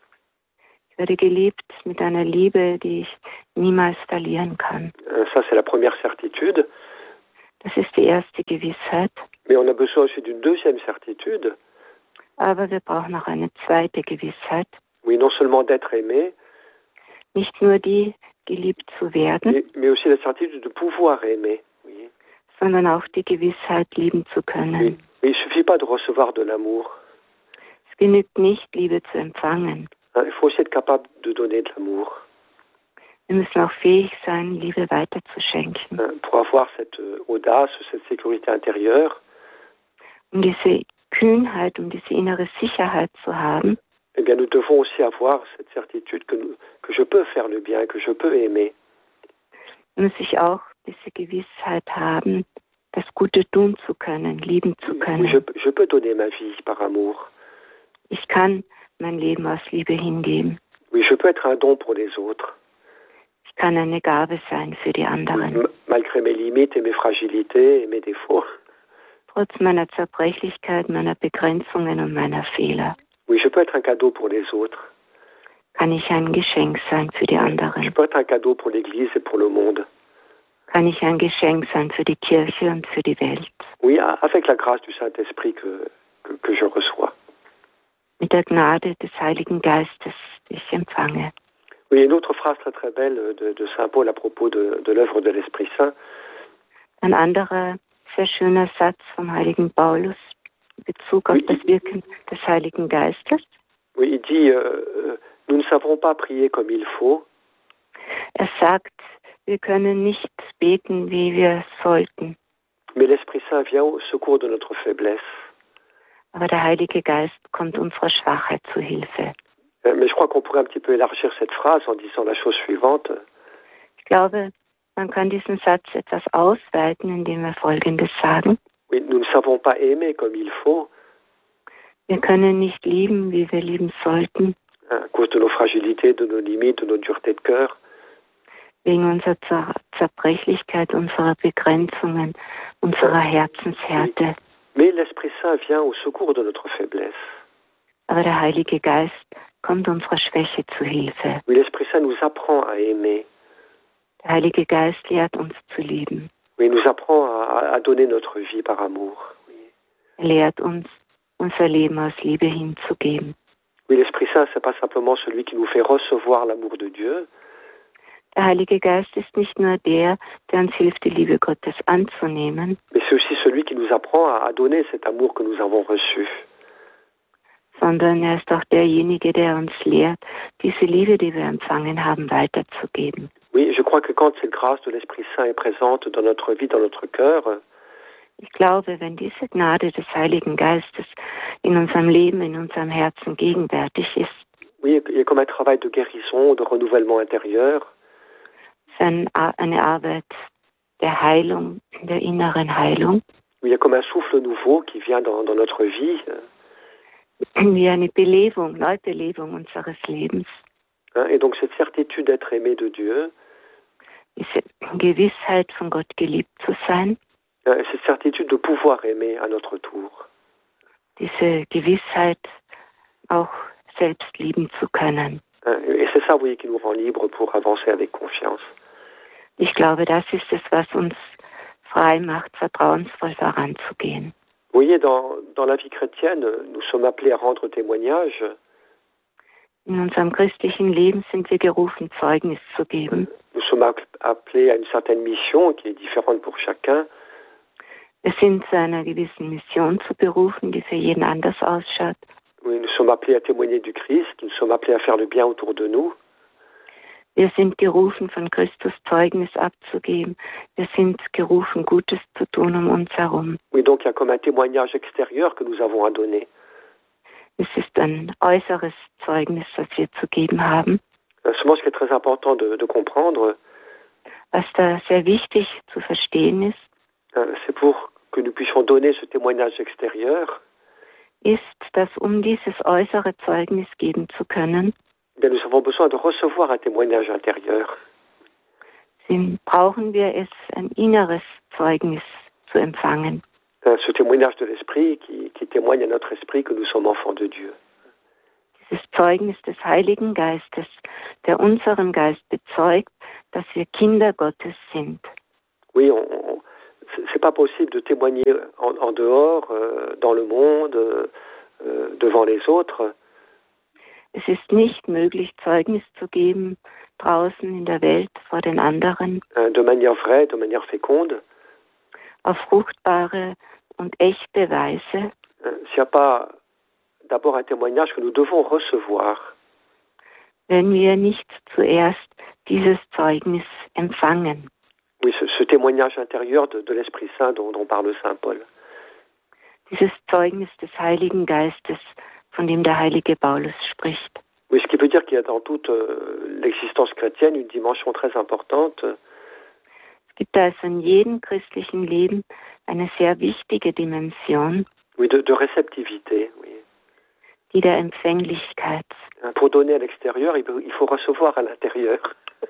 Ich werde geliebt mit einer Liebe, die ich niemals verlieren kann. Ça, c'est la première certitude. Das ist die erste Gewissheit. Mais on a besoin aussi d'une deuxième certitude. Aber wir brauchen noch eine zweite Gewissheit. Oui, non seulement d'être aimé. Nicht nur die, geliebt zu werden. Mais, mais aussi la certitude de pouvoir aimer. Oui. Sondern auch die Gewissheit, lieben zu können. Oui. Mais il ne suffit pas de recevoir de l'amour. Es genügt nicht, Liebe zu empfangen. Il faut aussi être capable de donner de l'amour. Wir müssen auch fähig sein, Liebe weiterzuschenken. Pour avoir cette audace, cette sécurité intérieure. Um diese Kühnheit, um diese innere Sicherheit zu haben. Eh bien, nous devons aussi avoir cette certitude que, nous, que je peux faire le bien, que je peux aimer. Muss ich auch diese Gewissheit haben, das Gute tun zu können, lieben zu können. Oui, je, je peux donner ma vie par amour. Ich kann mein Leben aus Liebe hingeben. Oui, je peux être un don pour les autres. Ich kann eine Gabe sein für die anderen. M- malgré mes limites et mes fragilités et mes défauts. Trotz meiner Zerbrechlichkeit, meiner Begrenzungen und meiner Fehler. Oui, je peux être un cadeau pour les autres. Kann ich ein Geschenk sein für die anderen. Je peux être un cadeau pour l'Église et pour le monde. Kann ich ein Geschenk sein für die Kirche und für die Welt. Oui, avec la grâce du Saint-Esprit que, que, que je reçois. Mit der Gnade des Heiligen Geistes, die ich empfange. Oui, une autre phrase très très belle de, de Saint Paul à propos de, de l'œuvre de l'Esprit Saint. Ein anderer sehr schöner Satz vom Heiligen Paulus in Bezug auf oui, das Wirken des Heiligen Geistes. Oui, il dit, euh, nous ne savons pas prier comme il faut. Er sagt, wir können nicht beten, wie wir sollten. Mais l'Esprit Saint vient au secours de notre faiblesse. Aber der Heilige Geist kommt unserer Schwachheit zu Hilfe. Mais je crois qu'on pourrait un petit peu élargir cette phrase en disant la chose suivante. Ich glaube, man kann diesen Satz etwas ausweiten, indem wir Folgendes sagen. Oui, nous ne savons pas aimer comme il faut. Wir können nicht lieben, wie wir lieben sollten. À cause de nos fragilités, de nos limites, de nos duretés de cœur. Wegen unserer Zer- Zerbrechlichkeit, unserer Begrenzungen, unserer Herzenshärte. Mais l'Esprit Saint vient au secours de notre faiblesse. Aber der Heilige Geist kommt unserer Schwäche zu Hilfe. Oui, l'Esprit Saint nous apprend à aimer. Der Heilige Geist lehrt uns zu lieben. Oui, il nous apprend à, à donner notre vie par amour. Oui. Er lehrt uns, unser Leben aus Liebe hinzugeben. Oui, l'Esprit Saint, c'est pas simplement celui qui nous fait recevoir l'amour de Dieu. Der Heilige Geist ist nicht nur der, der uns hilft, die Liebe Gottes anzunehmen, Mais c'est aussi celui qui nous apprend à, à donner cet amour que nous avons reçu. sondern er ist auch derjenige, der uns lehrt, diese Liebe, die wir empfangen haben, weiterzugeben. Oui, je crois que quand cette grâce de l'Esprit Saint est présente dans notre vie, dans notre cœur, Ich glaube, wenn diese Gnade des Heiligen Geistes in unserem Leben, in unserem Herzen gegenwärtig ist, oui, il y a comme un travail de guérison, de renouvellement intérieur. ist ein, eine Arbeit der Heilung, der inneren Heilung, Il y a comme un souffle nouveau qui vient dans, dans notre vie. wie eine Belebung, Neubelebung unseres Lebens. Hein, et donc cette certitude d'être aimé de Dieu, Diese Gewissheit, von Gott geliebt zu sein, hein, et cette certitude de pouvoir aimer à notre tour. diese Gewissheit, auch selbst lieben zu können. Hein, et c'est ça, vous voyez, qui nous rend libres pour avancer avec confiance. Ich glaube, das ist es, was uns frei macht, vertrauensvoll voranzugehen. Vous voyez, dans, dans la vie chrétienne, nous sommes appelés à rendre témoignage. In unserem christlichen Leben sind wir gerufen, Zeugnis zu geben. Nous sommes appelés à une certaine mission qui est différente pour chacun. Wir sind zu einer gewissen Mission zu berufen, die für jeden anders ausschaut. Oui, nous sommes appelés à témoigner du Christ, nous sommes appelés à faire le bien autour de nous. Wir sind gerufen, von Christus Zeugnis abzugeben. Wir sind gerufen, Gutes zu tun um uns herum. Oui, donc il y a comme un témoignage extérieur que nous avons à donner. Es ist ein äußeres Zeugnis, das wir zu geben haben. Seulement, ce qui est très important de, de comprendre, Was da sehr wichtig zu verstehen ist, hein, c'est pour que nous puissions donner ce témoignage extérieur, ist, dass um dieses äußere Zeugnis geben zu können, eh bien, nous avons besoin de recevoir un témoignage intérieur. sind, brauchen wir es, ein inneres Zeugnis zu empfangen. Hein, ce témoignage de l'Esprit qui, qui témoigne à notre esprit que nous sommes enfants de Dieu. Dieses Zeugnis des Heiligen Geistes, der unseren Geist bezeugt, dass wir Kinder Gottes sind. Oui, on, on, c'est pas possible de témoigner en, en dehors, euh, dans le monde, euh, devant les autres. Es ist nicht möglich, Zeugnis zu geben draußen in der Welt vor den anderen, Hein, de manière vraie, de manière féconde. auf fruchtbare und echte Weise, Hein, s'il n'y a pas d'abord un témoignage que nous devons recevoir, wenn wir nicht zuerst dieses Zeugnis empfangen. oui, ce, ce témoignage intérieur de, de l'Esprit Saint dont, dont parle Saint Paul. Dieses Zeugnis des Heiligen Geistes, von dem der heilige Paulus spricht. Oui, ce qui veut dire qu'il y a dans toute euh, l'existence chrétienne une dimension très importante, Es gibt also in jedem christlichen Leben eine sehr wichtige Dimension, oui, de, de réceptivité. Oui. die der Empfänglichkeit. Hein, pour donner à l'extérieur, il, il faut recevoir à l'intérieur.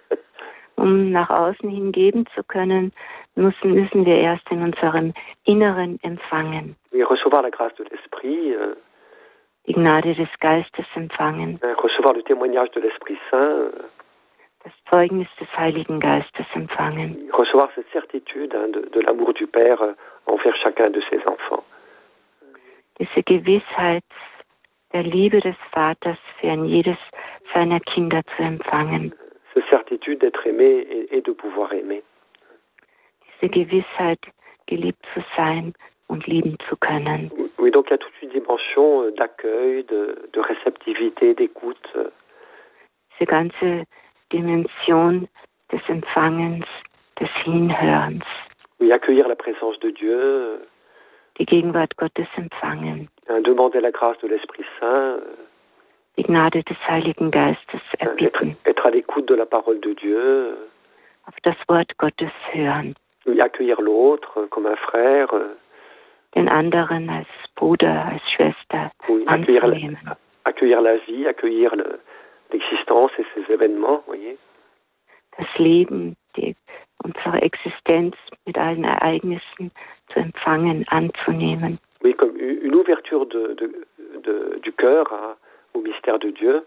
Um nach außen hin geben zu können, müssen, müssen wir erst in unserem Inneren empfangen. Oui, recevoir la grâce de l'Esprit, euh, Die Gnade des Geistes empfangen, hein, recevoir le témoignage de l'Esprit Saint, euh, das Zeugnis des Heiligen Geistes empfangen, recevoir cette certitude hein, de, de l'amour du Père euh, envers chacun de ses enfants. diese Gewissheit der Liebe des Vaters für ein jedes seiner Kinder zu empfangen, Cette certitude d'être aimé et, et de pouvoir aimer. diese Gewissheit, geliebt zu sein und lieben zu können. Oui, donc il y a toute une dimension euh, d'accueil, de, de réceptivité, d'écoute. euh, Diese ganze Dimension des Empfangens, des Hinhörens, Oui, accueillir la présence de Dieu, euh, die Gegenwart Gottes empfangen, hein, demander la grâce de l'Esprit Saint, euh, die Gnade des Heiligen Geistes être, erbitten, être à l'écoute de la parole de Dieu, euh, auf das Wort Gottes hören, oui, accueillir l'autre euh, comme un frère, euh, den anderen als Bruder, als Schwester oui, accueillir, anzunehmen, la, accueillir la vie, accueillir le, l'existence et ses événements, voyez. das Leben, die, unsere Existenz mit allen Ereignissen zu empfangen, anzunehmen. Oui, comme une ouverture de, de, de, du cœur à, au mystère de Dieu.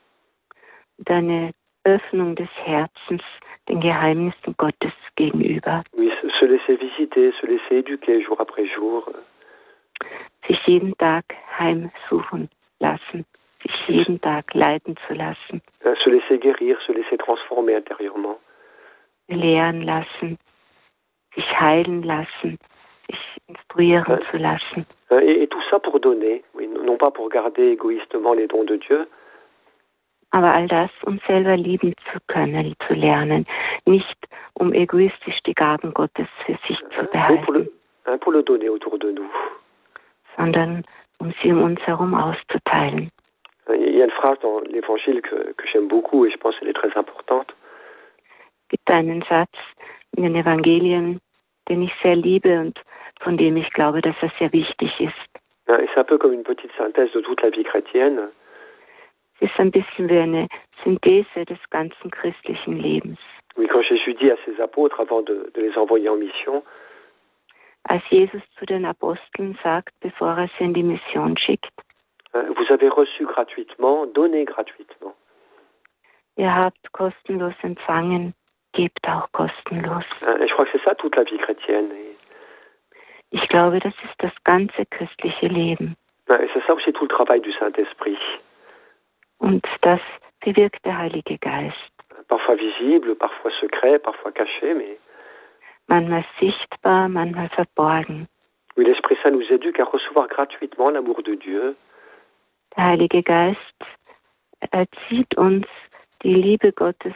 Eine Öffnung des Herzens den Geheimnissen Gottes gegenüber. Oui, se, se laisser visiter, se laisser éduquer jour après jour. Sich jeden Tag heimsuchen lassen, sich jeden Tag leiten zu lassen. Se laisser guérir, se laisser transformer intérieurement. Lehren lassen, sich heilen lassen, sich instruieren hein? zu lassen. Et, et tout ça pour donner, oui, non pas pour garder égoïstement les dons de Dieu. Aber all das, um selber lieben zu können, zu lernen, nicht um egoistisch die Gaben Gottes für sich zu behalten, pour le, hein, pour le donner autour de nous. Sondern um sie um uns herum auszuteilen. Il y a une phrase dans l'Évangile que, que j'aime beaucoup et je pense qu'elle est très importante. Es gibt einen Satz in den Evangelien, den ich sehr liebe und von dem ich glaube, dass er sehr wichtig ist. Et c'est un peu comme une petite synthèse de toute la vie chrétienne. Es ist ein bisschen wie eine Synthese des ganzen christlichen Lebens. Oui, quand Jésus dit à ses apôtres avant de, de les envoyer en mission, als Jesus zu den Aposteln sagt, bevor er sie in die Mission schickt, vous avez reçu gratuitement, donnez gratuitement. Ihr habt kostenlos empfangen, gebt auch kostenlos. Et je crois que c'est ça toute la vie chrétienne. Ich glaube, das ist das ganze christliche Leben. Et c'est ça aussi tout le travail du Saint-Esprit. Und das bewirkt der Heilige Geist. Parfois visible, parfois secret, parfois caché, mais... Manchmal sichtbar, manchmal verborgen. Oui, l'Esprit Saint nous éduque à recevoir gratuitement l'amour de Dieu. Der Heilige Geist erzieht uns, die Liebe Gottes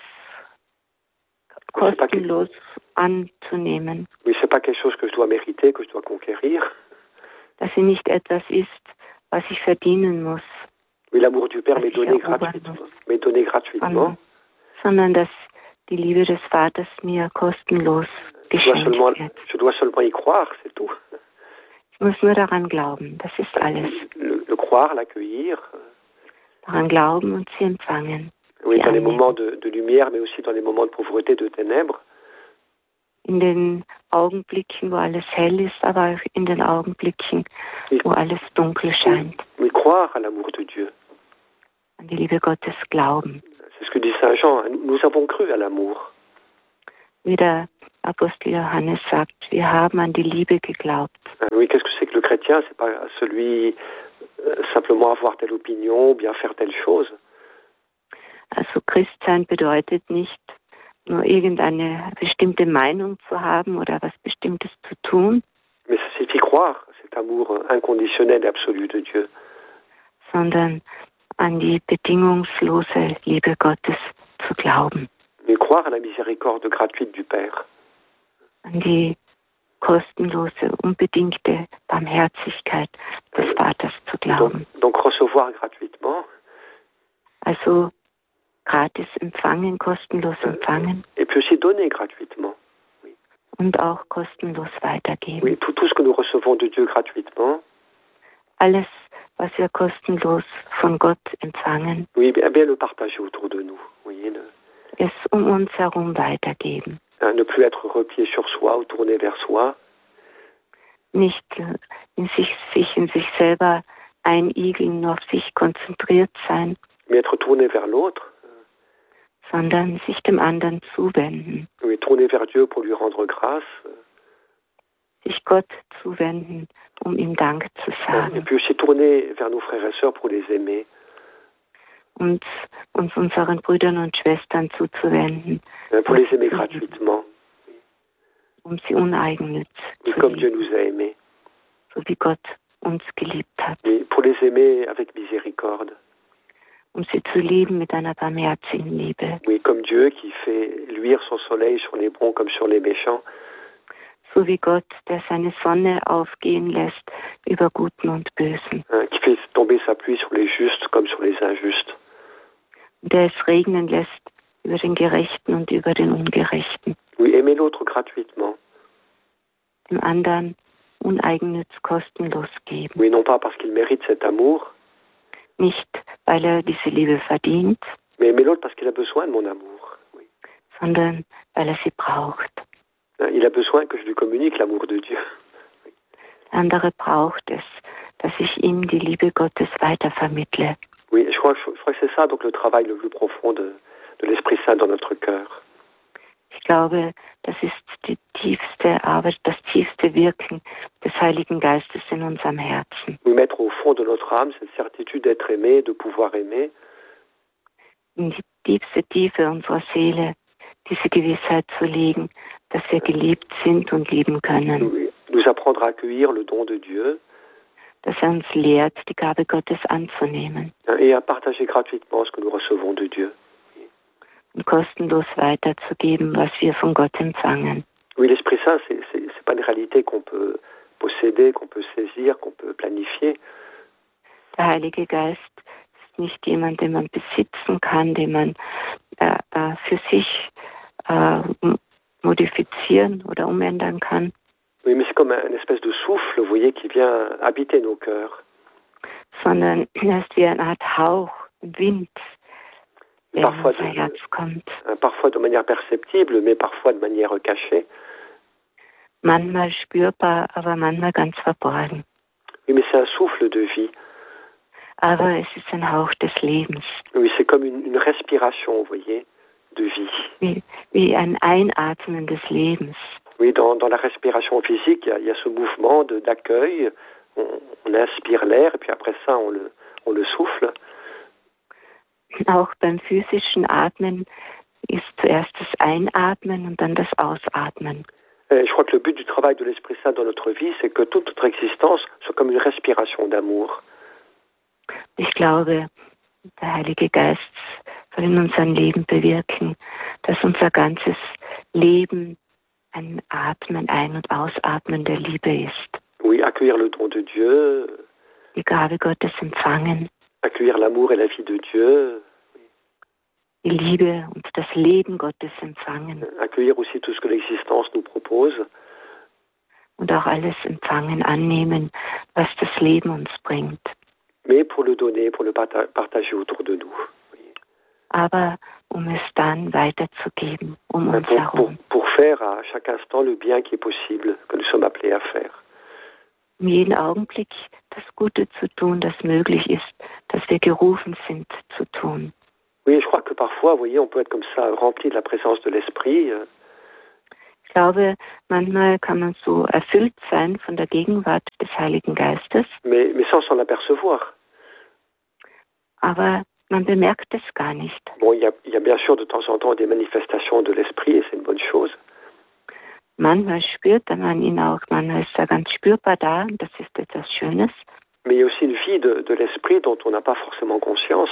kostenlos anzunehmen. Oui, c'est pas quelque chose que je dois mériter, que je dois conquérir. Dass sie nicht etwas ist, was ich verdienen muss. Oui, l'amour du Père m'est donné gratuitement, m'est donné gratuitement. Sondern dass die Liebe des Vaters mir kostenlos geschenkt wird. Je dois seulement y croire, c'est tout. Ich muss nur daran glauben, das ist alles. Le, le croire, l'accueillir. Daran glauben und sie empfangen. Oui, dans les moments de, de lumière, mais aussi dans les moments de pauvreté, de ténèbres. In den Augenblicken, wo alles hell ist, aber auch in den Augenblicken, wo alles dunkel scheint. Oui, croire à l'amour de Dieu. An die Liebe Gottes glauben. C'est ce que dit Saint Jean, nous avons cru à l'amour. Wie der Apostel Johannes sagt, wir haben an die Liebe geglaubt. Oui, qu'est-ce que c'est que le chrétien? C'est pas celui euh, simplement avoir telle opinion, bien faire telle chose. Also Christsein bedeutet nicht nur irgendeine bestimmte Meinung zu haben oder was Bestimmtes zu tun. Mais ça signifie croire cet amour inconditionnel et absolu de Dieu. Sondern an die bedingungslose Liebe Gottes zu glauben. Mais croire à la miséricorde gratuite du Père. An die kostenlose, unbedingte Barmherzigkeit des Vaters zu glauben. Donc, donc recevoir gratuitement. Also gratis empfangen, kostenlos empfangen. Et puis aussi donner gratuitement. Oui. Und auch kostenlos weitergeben. Oui, tout, tout ce que nous recevons de Dieu gratuitement. Alles, was wir kostenlos von Gott empfangen. Oui, bien, bien le partager autour de nous. Oui, le... Es um uns herum weitergeben. Ne plus être replié sur soi ou tourné vers soi. Nicht in sich, sich in sich selber einigeln, nur auf sich konzentriert sein. Mais être tourné vers l'autre. Sondern sich dem anderen zuwenden. Oui, tourner vers Dieu pour lui rendre grâce. Sich Gott zuwenden, um ihm Dank zu sagen. Et puis aussi tourner vers nos frères et sœurs pour les aimer. Und uns unseren Brüdern und Schwestern zuzuwenden. Pour les aimer gratuitement. Um sie uneigennütz oui, zu comme lieben. Dieu nous a aimés. So wie Gott uns geliebt hat. Oui, pour les aimer avec miséricorde. Um sie zu lieben mit einer barmherzigen Liebe. Oui, comme Dieu qui fait luire son soleil sur les bons comme sur les méchants. So wie Gott, der seine Sonne aufgehen lässt über Guten und Bösen. Hein, qui fait tomber sa pluie sur les justes comme sur les injustes. Der es regnen lässt über den Gerechten und über den Ungerechten. Oui, aimer l'autre gratuitement. Dem anderen uneigennütz kostenlos geben. Oui, non pas parce qu'il mérite cet amour. Nicht, weil er diese Liebe verdient. Mais aimer l'autre parce qu'il a besoin de mon amour. Oui. Sondern weil er sie braucht. Il a besoin que je lui communique l'amour de Dieu. andere braucht es, dass ich ihm die Liebe Gottes weitervermittle. Oui, je crois, je crois que c'est ça donc le travail le plus profond de, de l'Esprit Saint dans notre cœur. Ich glaube, das ist die tiefste Arbeit, das tiefste Wirken des Heiligen Geistes in unserem Herzen. Oui, mettre au fond de notre âme cette certitude d'être aimé, de pouvoir aimer. In die tiefste Tiefe unserer Seele diese Gewissheit zu legen, dass wir geliebt sind und lieben können. Nous, nous apprendre à accueillir le don de Dieu. Dass er uns lehrt, die Gabe Gottes anzunehmen. Et à partager gratuitement ce que nous recevons de Dieu. Und kostenlos weiterzugeben, was wir von Gott empfangen. Oui, l'Esprit Saint, c'est, c'est, c'est pas une réalité qu'on peut posséder, qu'on peut saisir, qu'on peut planifier. Der Heilige Geist ist nicht jemand, den man besitzen kann, den man äh, äh, für sich äh, modifizieren oder umändern kann. Oui, mais c'est comme une espèce de souffle, vous voyez, qui vient habiter nos cœurs. Sondern er ist wie eine Art Hauch, ein Wind, der Parfois in unser Herz kommt. De, parfois de manière perceptible, mais parfois de manière cachée. Manchmal spürbar, aber manchmal ganz verborgen. Oui, mais c'est un souffle de vie. Aber es ist ein Hauch des Lebens. Oui, c'est comme une, une respiration, vous voyez, de vie. Wie, wie ein Einatmen des Lebens. Oui, dans, dans la respiration physique, il y a, il y a ce mouvement de, d'accueil. On, on inspire l'air et puis après ça, on le, on le souffle. Auch beim physischen Atmen ist zuerst das Einatmen und dann das Ausatmen. Et je crois que le but du travail de l'Esprit Saint dans notre vie, c'est que toute notre existence soit comme une respiration d'amour. Ich glaube, der Heilige Geist soll in unserem Leben bewirken, dass unser ganzes Leben ein Atmen, Ein- und Ausatmen der Liebe ist. Oui, accueillir le don de Dieu. Die Gabe Gottes empfangen. Accueillir l'amour et la vie de Dieu. Die Liebe und das Leben Gottes empfangen. Accueillir aussi tout ce que l'existence nous propose. Und auch alles empfangen, annehmen, was das Leben uns bringt. Mais pour le donner, pour le partager autour de nous. Aber um es dann weiterzugeben, um uns pour, herum. Pour, pour faire à chaque instant le bien qui est possible, que nous sommes appelés à faire. Um jeden Augenblick das Gute zu tun, das möglich ist, das wir gerufen sind zu tun. Oui, je crois que parfois, vous voyez, on peut être comme ça, rempli de la présence de l'Esprit. Ich glaube, manchmal kann man so erfüllt sein von der Gegenwart des Heiligen Geistes. Mais, mais sans s'en apercevoir. Aber man bemerkt es gar nicht. Bon, il y a, il y a bien sûr de temps en temps des manifestations de l'Esprit et c'est une bonne chose. Manchmal spürt man ihn auch, manchmal ist er ganz spürbar da und das ist etwas Schönes. Mais il y a aussi une vie de, de l'Esprit dont on n'a pas forcément conscience.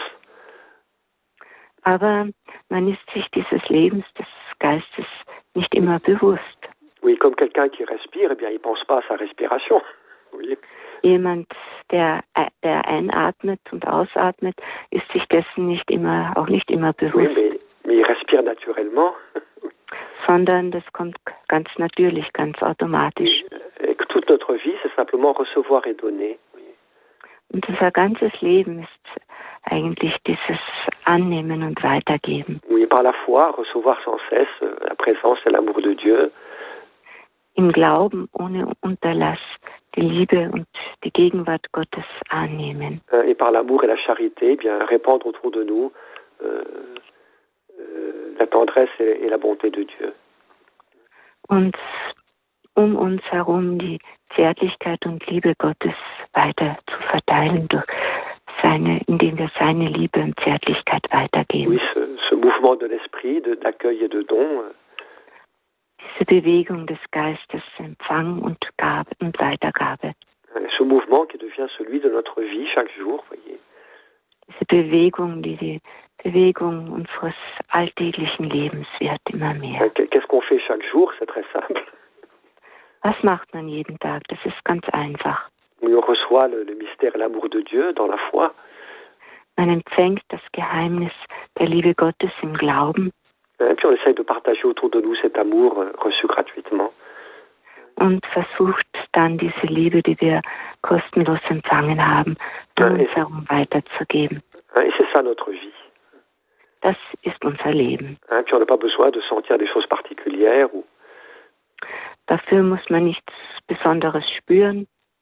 Aber man ist sich dieses Lebens des Geistes nicht immer bewusst. Oui, comme quelqu'un qui respire, eh bien, il pense pas à sa respiration. Oui. Jemand, der, der einatmet und ausatmet, ist sich dessen nicht immer, auch nicht immer bewusst. Oui, mais, mais il respire naturellement. Sondern das kommt ganz natürlich, ganz automatisch. Et que toute notre vie, c'est simplement recevoir et donner. Und unser ganzes Leben ist eigentlich dieses Annehmen und Weitergeben. Oui, par la foi, recevoir sans cesse la présence et l'amour de Dieu. Im Glauben ohne Unterlass die Liebe und die Gegenwart Gottes annehmen. Et par l'amour et la charité, eh bien répandre autour de nous euh, euh, la tendresse et, et la bonté de Dieu. Und um uns herum die Zärtlichkeit und Liebe Gottes weiter zu verteilen, durch seine, indem wir seine Liebe und Zärtlichkeit weitergeben. Oui, ce, ce mouvement de l'esprit, de, d'accueil et de don. Diese Bewegung des Geistes, Empfang und Gabe und Weitergabe. Ce mouvement qui devient celui de notre vie chaque jour, voyez. Diese Bewegung, die die Bewegung unseres alltäglichen Lebens wird immer mehr. Qu'est-ce qu'on fait chaque jour? C'est très simple. Was macht man jeden Tag? Das ist ganz einfach. On reçoit le, le mystère et l'amour de Dieu dans la foi. Man empfängt das Geheimnis der Liebe Gottes im Glauben. Et puis on essaye de partager autour de nous cet amour reçu gratuitement. Und versucht dann diese Liebe, die wir kostenlos empfangen haben, um uns herum weiterzugeben. Et c'est ça notre vie. Das ist unser Leben. Et puis on n'a pas besoin de sentir des choses particulières. Ou... Dafür muss man nichts Besonderes spüren.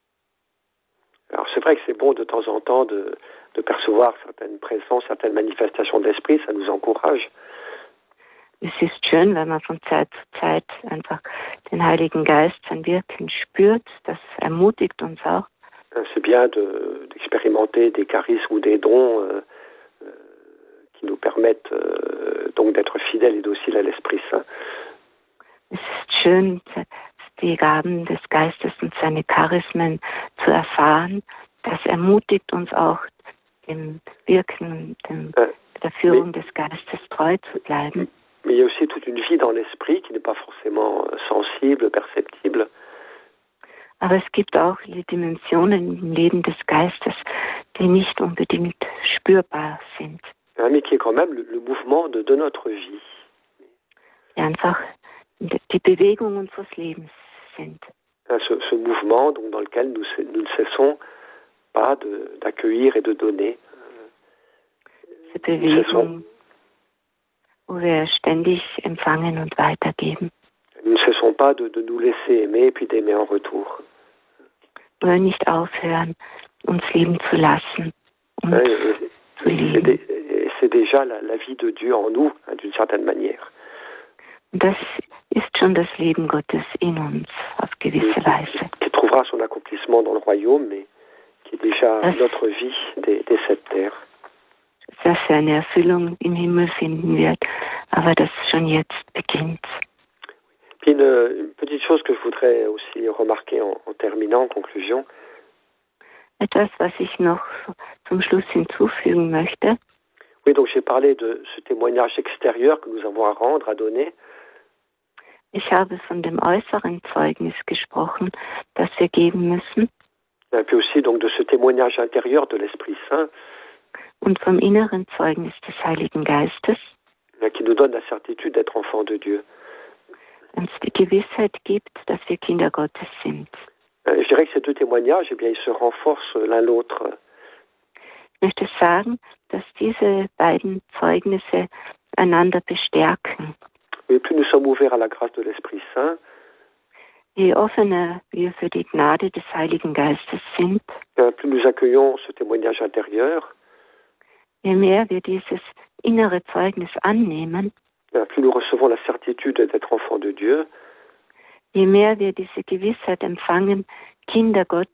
Alors c'est vrai que c'est bon de temps en temps de, de percevoir certaines présences, certaines manifestations d'esprit, ça nous encourage. Es ist schön, wenn man von Zeit zu Zeit einfach den Heiligen Geist, sein Wirken spürt. Das ermutigt uns auch. C'est bien de, d'expérimenter des charismes ou des dons euh, euh, qui nous permettent euh, donc d'être fidèles et dociles à l'Esprit Saint. Es ist schön, die Gaben des Geistes und seine Charismen zu erfahren. Das ermutigt uns auch, dem Wirken, dem, euh, der Führung mais, des Geistes treu zu bleiben. Mais il y a aussi toute une vie dans l'esprit qui n'est pas forcément sensible, perceptible. Aber es gibt auch die Dimensionen im Leben des Geistes, die nicht unbedingt spürbar sind. Mais qui est quand même le, le mouvement de, de notre vie. Die einfach die Bewegung unseres Lebens sind. Ce, ce mouvement donc, dans lequel nous, nous ne cessons pas de, d'accueillir et de donner. Diese Bewegung, wo wir ständig empfangen und weitergeben. Nous ne cessons pas de, de nous laisser aimer et puis d'aimer en retour. Wo wir nicht aufhören, uns lieben zu lassen und ouais, et, zu lieben. Et c'est déjà la, la vie de Dieu en nous, hein, d'une certaine manière. Das ist schon das Leben Gottes in uns, auf gewisse qui, Weise. Qui trouvera son accomplissement dans le royaume, mais qui est déjà das, notre vie dès, dès cette terre. Das seine Erfüllung im Himmel finden wird, aber das schon jetzt beginnt. Puis une, une petite chose que je voudrais aussi remarquer en, en terminant, en conclusion. Etwas, was ich noch zum Schluss hinzufügen möchte. Oui, donc j'ai parlé de ce témoignage extérieur que nous avons à rendre, à donner. Ich habe von dem äußeren Zeugnis gesprochen, das wir geben müssen. Et puis aussi donc de ce témoignage intérieur de l'Esprit Saint. Und vom inneren Zeugnis des Heiligen Geistes. Qui nous donne la certitude d'être enfants de Dieu. Uns die Gewissheit gibt, dass wir Kinder Gottes sind. Je dirais que ces deux témoignages, eh bien, ils se renforcent l'un l'autre. Ich möchte sagen, dass diese beiden Zeugnisse einander bestärken. Et plus nous sommes ouverts à la grâce de l'Esprit Saint, je offener wir für die Gnade des Heiligen Geistes sind, plus nous accueillons ce témoignage intérieur, je mehr wir dieses innere Zeugnis annehmen, plus nous recevons la certitude d'être enfants de Dieu, je mehr wir diese Gewissheit empfangen, Kinder Gottes